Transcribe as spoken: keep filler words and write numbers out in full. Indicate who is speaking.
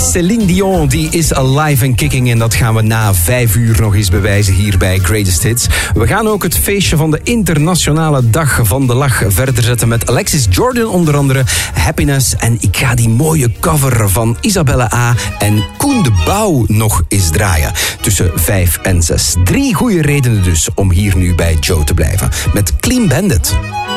Speaker 1: Céline Dion, die is alive and kicking. En dat gaan we na vijf uur nog eens bewijzen hier bij Greatest Hits. We gaan ook het feestje van de internationale dag van de lach verder zetten met Alexis Jordan onder andere, Happiness. En ik ga die mooie cover van Isabelle A. en Koen de Bouw nog eens draaien. Tussen vijf en zes. Drie goede redenen dus om hier nu bij Joe te blijven. Met Clean Bandit.